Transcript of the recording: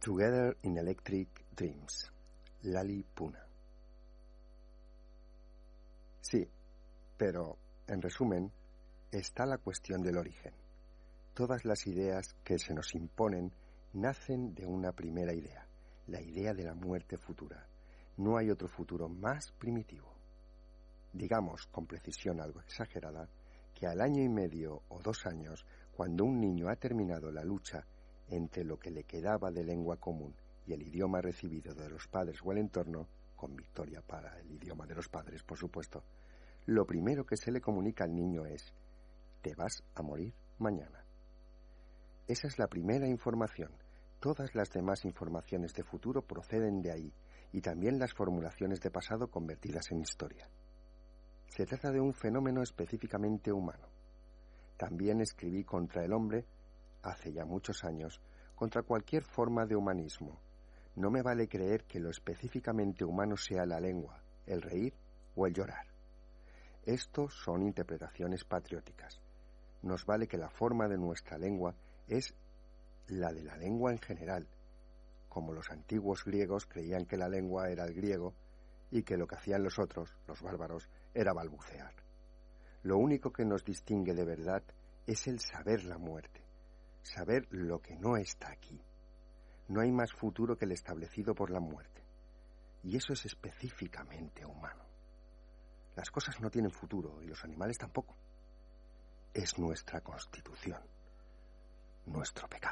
Together in Electric Dreams, Lali Puna. Sí, pero, en resumen, está la cuestión del origen. Todas las ideas que se nos imponen nacen de una primera idea, la idea de la muerte futura. No hay otro futuro más primitivo. Digamos, con precisión algo exagerada, que al año y medio o 2 años, cuando un niño ha terminado la lucha entre lo que le quedaba de lengua común y el idioma recibido de los padres o el entorno, con victoria para el idioma de los padres, por supuesto, lo primero que se le comunica al niño es: te vas a morir mañana. Esa es la primera información. Todas las demás informaciones de futuro proceden de ahí, y también las formulaciones de pasado convertidas en historia. Se trata de un fenómeno específicamente humano. También escribí contra el hombre, hace ya muchos años, contra cualquier forma de humanismo. No me vale creer que lo específicamente humano sea la lengua, el reír o el llorar. Estos son interpretaciones patrióticas. Nos vale que la forma de nuestra lengua es la de la lengua en general, como los antiguos griegos creían que la lengua era el griego y que lo que hacían los otros, los bárbaros, era balbucear. Lo único que nos distingue de verdad es el saber la muerte, saber lo que no está aquí. No hay más futuro que el establecido por la muerte, y eso es específicamente humano. Las cosas no tienen futuro y los animales tampoco. Es nuestra constitución, nuestro pecado.